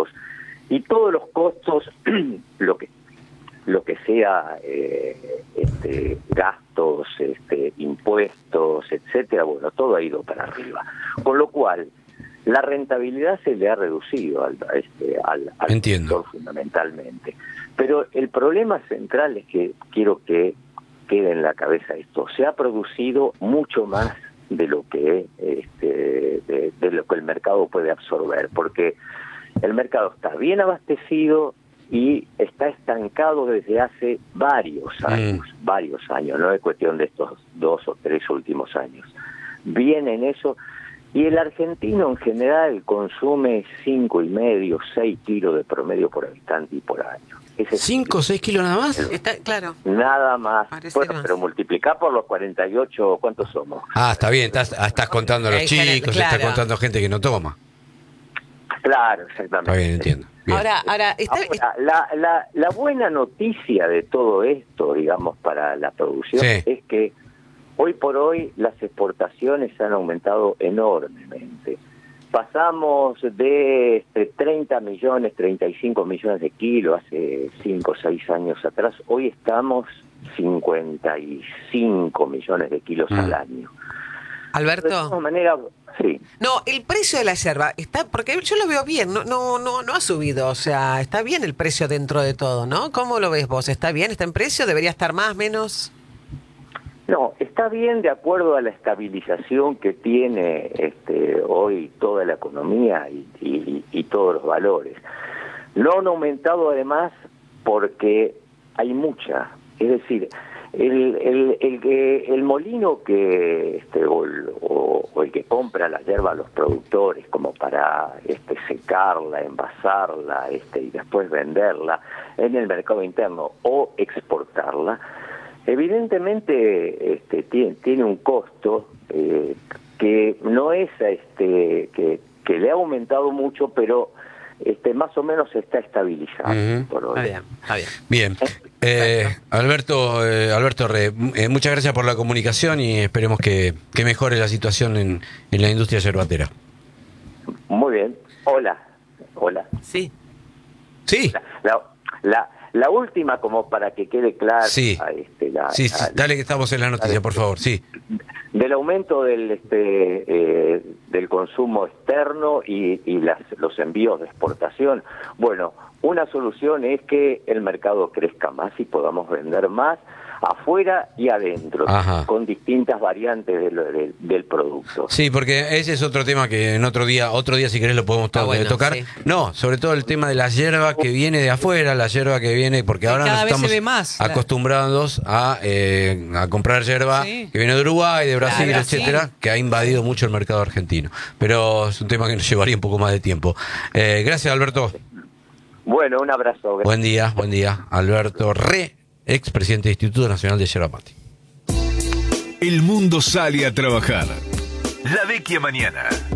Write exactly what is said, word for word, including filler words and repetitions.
insumos y todos los costos, lo que lo que sea eh, este, gastos, este, impuestos, etcétera, bueno, todo ha ido para arriba. Con lo cual, la rentabilidad se le ha reducido al, este, al, al sector fundamentalmente. Pero el problema central es que quiero que quede en la cabeza esto. Se ha producido mucho más de lo que este, de, de lo que el mercado puede absorber, porque el mercado está bien abastecido y está estancado desde hace varios años, mm. varios años, no es cuestión de estos dos o tres últimos años. Viene en eso, y el argentino en general consume cinco y medio, seis kilos de promedio por habitante y por año. ¿Cinco o seis kilos nada más? Está, claro. Nada más. Parece Bueno, más. Pero multiplicar por los cuarenta y ocho, ¿cuántos somos? Ah, está bien, estás, estás contando a los chicos, claro. estás contando gente que no toma. Claro, exactamente. Está bien, entiendo. Bien. Ahora, ahora, está, Ahora la, la, la buena noticia de todo esto, digamos, para la producción, sí. es que hoy por hoy las exportaciones han aumentado enormemente. Pasamos de este, treinta millones, treinta y cinco millones de kilos hace cinco o seis años atrás. Hoy estamos cincuenta y cinco millones de kilos mm. al año. Alberto. De todas maneras, sí. No, el precio de la yerba está, porque yo lo veo bien, no, no, no, no ha subido, o sea, está bien el precio dentro de todo, ¿no? ¿Cómo lo ves vos? ¿Está bien? ¿Está en precio? ¿Debería estar más, menos? No, está bien de acuerdo a la estabilización que tiene este, hoy toda la economía y, y, y todos los valores. No han aumentado además porque hay mucha, es decir, el el el, el, el molino que este o el, o, o el que compra la yerba a los productores como para este secarla, envasarla, este y después venderla en el mercado interno o exportarla, evidentemente este tiene, tiene un costo eh, que no es este que, que le ha aumentado mucho, pero este más o menos se está estabilizando. Uh-huh. Por hoy. Está bien, está bien. Bien. Eh, Alberto, eh, Alberto Re, eh, muchas gracias por la comunicación y esperemos que, que mejore la situación en, en la industria yerbatera. Muy bien. Hola. Hola. Sí. Sí. La, la, la, la última, como para que quede clara. Sí. Este, la, Sí, sí. la, Dale que estamos en la noticia, la, por favor. Sí. Del aumento del este eh, del consumo externo y, y las, los envíos de exportación. Bueno, una solución es que el mercado crezca más y podamos vender más afuera y adentro, Ajá. con distintas variantes de lo, de, del producto. Sí, porque ese es otro tema que en otro día, otro día si querés lo podemos to- ah, bueno, tocar. Sí. No, sobre todo el tema de la yerba que viene de afuera, la yerba que viene, porque que ahora cada nos vez estamos se ve más, acostumbrados a, eh, a comprar yerba Sí. que viene de Uruguay, de Brasil, Claro, etcétera, sí. que ha invadido mucho el mercado argentino. Pero es un tema que nos llevaría un poco más de tiempo. Eh, gracias, Alberto. Bueno, un abrazo. Buen día, buen día. Alberto Re, expresidente del Instituto Nacional de Yerba Mate. El mundo sale a trabajar. La Vecchia Mañana.